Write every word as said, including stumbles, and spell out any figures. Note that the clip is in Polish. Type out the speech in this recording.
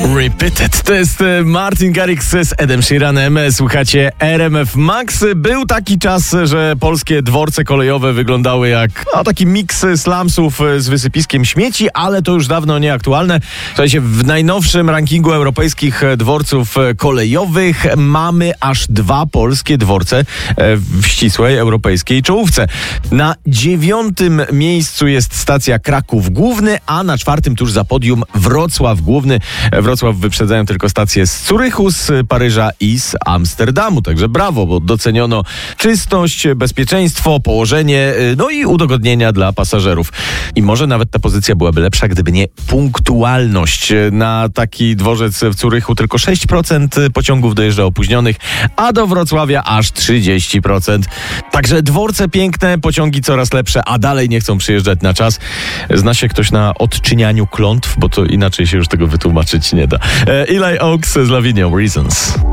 Repeated. To jest Martin Garrix z Edem Sheeranem. Słuchacie R M F Max. Był taki czas, że polskie dworce kolejowe wyglądały jak no, taki miks slumsów z wysypiskiem śmieci, ale to już dawno nieaktualne. Słuchajcie, w najnowszym rankingu europejskich dworców kolejowych mamy aż dwa polskie dworce w ścisłej europejskiej czołówce. Na dziewiątym miejscu jest stacja Kraków Główny, a na czwartym tuż za podium Wrocław Główny. Wrocław wyprzedzają tylko stacje z Zurychu, z Paryża i z Amsterdamu. Także brawo, bo doceniono czystość, bezpieczeństwo, położenie, no i udogodnienia dla pasażerów. I może nawet ta pozycja byłaby lepsza, gdyby nie punktualność. Na taki dworzec w Zurychu tylko sześć procent pociągów dojeżdża opóźnionych, a do Wrocławia aż trzydzieści procent. Także dworce piękne, pociągi coraz lepsze, a dalej nie chcą przyjeżdżać na czas. Zna się ktoś na odczynianiu klątw, bo to inaczej się już tego wytłumaczyć nie da. Eli Oaks z Lavinią, Reasons.